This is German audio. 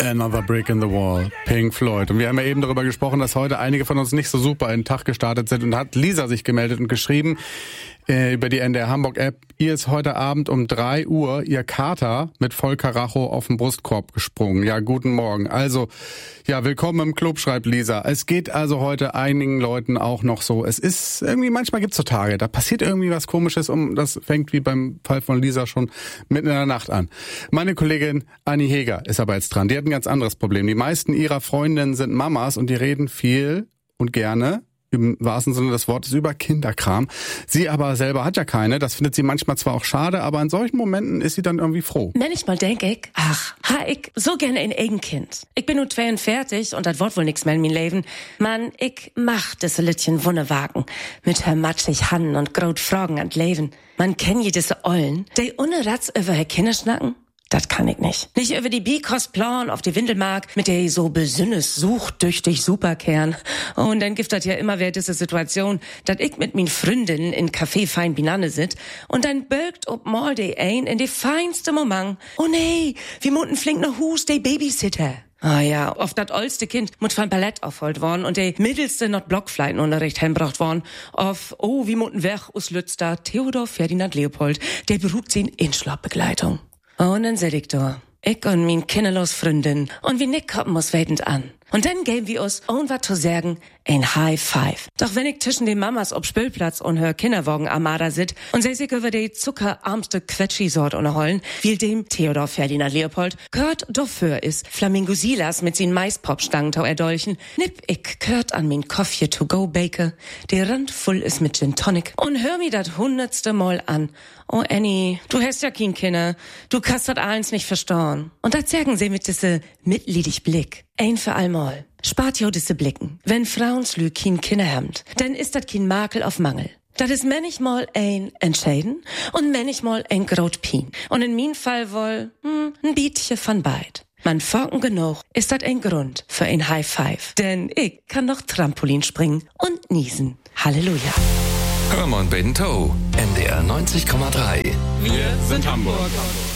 Another Brick in the Wall, Pink Floyd. Und wir haben ja eben darüber gesprochen, dass heute einige von uns nicht so super in den Tag gestartet sind. Und da hat Lisa sich gemeldet und geschrieben über die NDR Hamburg App, ihr ist heute Abend um 3 Uhr ihr Kater mit Vollkaracho auf den Brustkorb gesprungen. Ja, guten Morgen. Also, ja, willkommen im Club, schreibt Lisa. Es geht also heute einigen Leuten auch noch so. Es ist irgendwie, manchmal gibt's so Tage, da passiert irgendwie was Komisches und das fängt wie beim Fall von Lisa schon mitten in der Nacht an. Meine Kollegin Anni Heger ist aber jetzt dran. Die hat ein ganz anderes Problem. Die meisten ihrer Freundinnen sind Mamas und die reden viel und gerne, im wahrsten Sinne des Wortes, über Kinderkram. Sie aber selber hat ja keine. Das findet sie manchmal zwar auch schade, aber in solchen Momenten ist sie dann irgendwie froh. Manchmal denk ich, ich so gerne ein eigen Kind. Ich bin nun 42 und das Wort wohl nix mehr in mein Leben. Mann, ich mach das Littchen Wunnewagen mit her matschig Hannen und grot Fragen an Leben. Man kenn je diese Ollen, die ohne Ratz über her Kinder schnacken. Das kann ich nicht. Nicht über die Bikost-Plan auf die Windelmark, mit der ich so besünnes suchtüchtig Superkern. Und dann gibt das ja immer wieder diese Situation, dass ich mit min Freundinnen in Café fein Binane sit und dann birgt ob mal die ein in die feinste Moment. Oh nee, wir mutten flink ne Hus, die Babysitter. Ah ja, oft dat oldste Kind mut van Ballett aufholt worden und der mittelste not Blockfleitenunterricht heimbracht worden. Auf, wie mutten weg us Lützter Theodor Ferdinand Leopold, der beruht sie in Inschlappbegleitung. Und dann seh ich da, ich und min kinderlos Freundin, und wie Nick kommen muss wetend an. Und dann geben wir uns, ohne was zu sagen, ein High Five. Doch wenn ich zwischen den Mamas ob Spülplatz und hör Kinderwagen Armada sit und seh sich über die zuckerarmste Quetschi-Sort unterholen, wie dem Theodor Ferdinand Leopold, gehört dafür ist Flamingo Silas mit sin Maispop-Stangentau erdolchen, nipp ich gehört an min Koffje to go Baker, der Rand voll ist mit Gin Tonic und hör mir dat 100. Mal an. Oh Annie, du hast ja kein Kinder, du kannst dat eins nicht verstauen. Und dat sagen sie mit diese mitleidig Blick. Ein für allmal. Spart jo diese Blicken. Wenn Frauenslü kein Kinder hemmt, dann ist dat kein Makel auf Mangel. Dat is manchmal ein Entscheiden und manchmal ein Grotpien. Und in min Fall wohl, ein Bietje von beid. Man forken genug, ist dat ein Grund für ein High Five. Denn ich kann noch Trampolin springen und niesen. Halleluja. Hörmann Bento, NDR 90,3. Wir sind Hamburg.